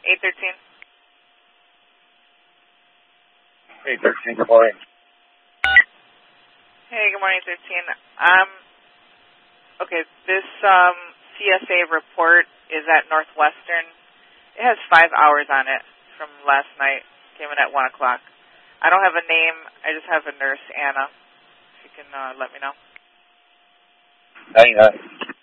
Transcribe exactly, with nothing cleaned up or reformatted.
eight thirteen. eight thirteen, good morning. Hey, good morning, thirteen. Um, okay, this um, C S A report is at Northwestern. It has five hours on it from last night. Came in at one o'clock. I don't have a name. I just have a nurse, Anna. If you can uh, let me know. ninety-nine.